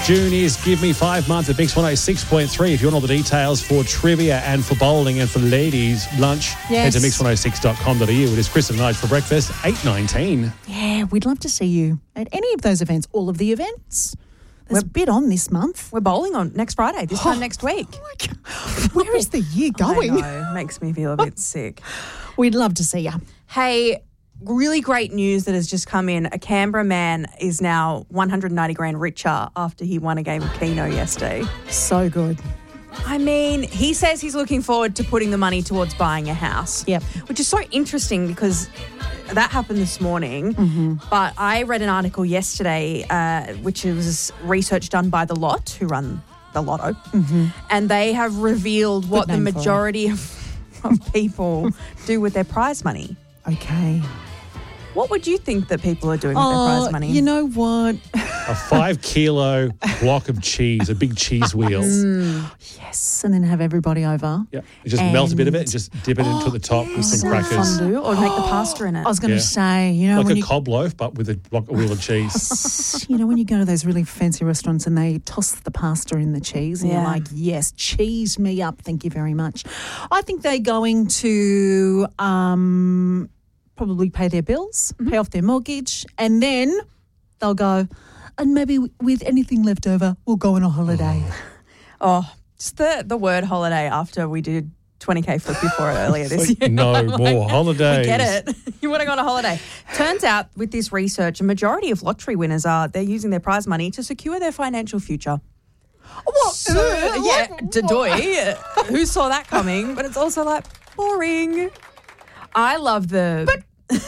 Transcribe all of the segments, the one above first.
June is Give Me 5 Months at Mix 106.3. If you want all the details for trivia and for bowling and for ladies' lunch, head to mix106.com.au. It is Chris and Nige for breakfast, 8:19. Yeah, we'd love to see you at any of those events, all of the events. There's a bit on this month. We're bowling on next Friday, this time next week. Oh my God. Where is the year going? I know, makes me feel a bit sick. We'd love to see you. Hey, really great news that has just come in. A Canberra man is now 190 grand richer after he won a game of Keno yesterday. So good. I mean, he says he's looking forward to putting the money towards buying a house. Yep. Which is so interesting because that happened this morning. Mm-hmm. But I read an article yesterday, which was research done by The Lot, who run the Lotto. Mm-hmm. And they have revealed what the majority of people do with their prize money. Okay. What would you think that people are doing with their prize money? You know what? A 5 kilo block of cheese, a big cheese wheel. Yes, and then have everybody over. Yeah, you just melt a bit of it and just dip it into the top with some crackers. Fondue, or make the pasta in it. I was going to say, you know, like when a cob loaf, but with a wheel of cheese. you know, when you go to those really fancy restaurants and they toss the pasta in the cheese and you're like, yes, cheese me up, thank you very much. I think they're going to probably pay their bills, pay off their mortgage, and then they'll go, and maybe with anything left over, we'll go on a holiday. Oh, just the word holiday after we did 20K flip before it earlier this year. No more holidays. We get it. You want to go on a holiday. Turns out with this research, a majority of lottery winners they're using their prize money to secure their financial future. What? Dadoy. Who saw that coming? But it's also like boring. I love the...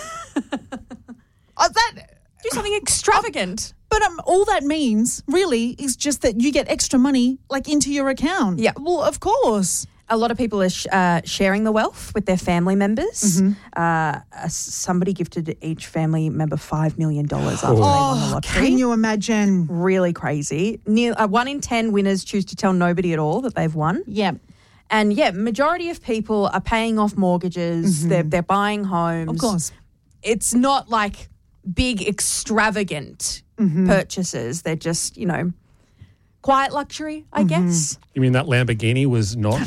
do something extravagant. But all that means really is just that you get extra money into your account. Yeah. Well, of course. A lot of people are sharing the wealth with their family members. Mm-hmm. Somebody gifted each family member $5 million after they won the lottery. Can you imagine? Really crazy. 1 in 10 winners choose to tell nobody at all that they've won. Yeah. And majority of people are paying off mortgages. Mm-hmm. They're buying homes. Of course. It's not like big extravagant purchases. They're just, quiet luxury, I guess. You mean that Lamborghini was not?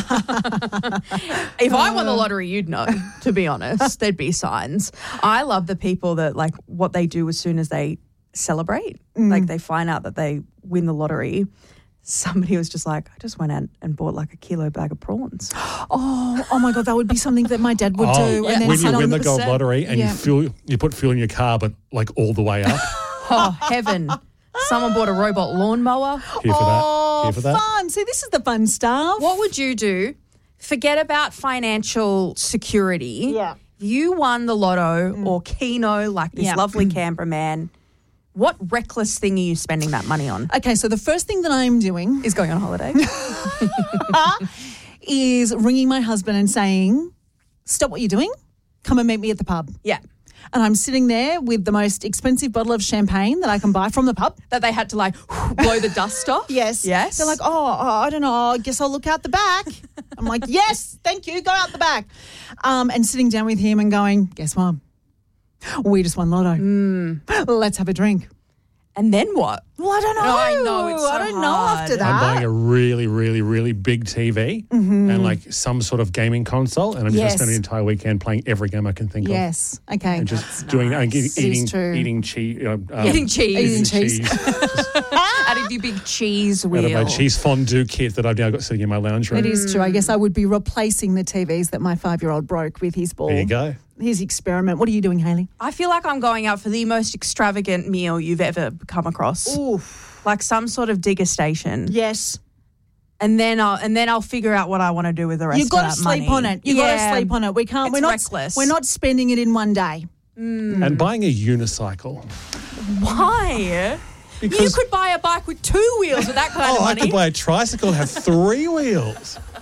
If I won the lottery, you'd know, to be honest. There'd be signs. I love the people that, what they do as soon as they celebrate. They find out that they win the lottery. Somebody was just like, I just went out and bought a kilo bag of prawns. Oh my God, that would be something that my dad would do. Yeah. And then When you win the gold lottery and you put fuel in your car, but all the way up. Oh, heaven. Someone bought a robot lawnmower. Here for that. Fun. See, this is the fun stuff. What would you do? Forget about financial security. Yeah. If you won the lotto or Keno, like this lovely Canberra man, what reckless thing are you spending that money on? Okay, so the first thing that I'm doing Is going on holiday. is ringing my husband and saying, stop what you're doing, come and meet me at the pub. Yeah. And I'm sitting there with the most expensive bottle of champagne that I can buy from the pub. That they had to blow the dust off? Yes. Yes. They're like, I don't know, I guess I'll look out the back. I'm like, yes, thank you, go out the back. And sitting down with him and going, guess what? We just won lotto. Let's have a drink. And then what? Well, I don't know. No, I know, it's so I don't know hard. after that. I'm buying a really, really, really big TV and some sort of gaming console, and I'm just spending the entire weekend playing every game I can think of. Yes. Okay. And just doing eating cheese. Eating cheese. Eating cheese. Out of your big cheese wheel. Out of my cheese fondue kit that I've now got sitting in my lounge room. It is true. I guess I would be replacing the TVs that my 5-year-old broke with his ball. There you go. His experiment. What are you doing, Hayley? I feel like I'm going out for the most extravagant meal you've ever come across. Oof. Like some sort of diggestation. Yes. And then I'll figure out what I want to do with the rest You've got to of that money. sleep on it. You've got to sleep on it. We can't. It's We're not reckless. We're not spending it in one day. And buying a unicycle. Why? Because You could buy a bike with 2 wheels with that kind of I money. could buy a tricycle and have 3 wheels.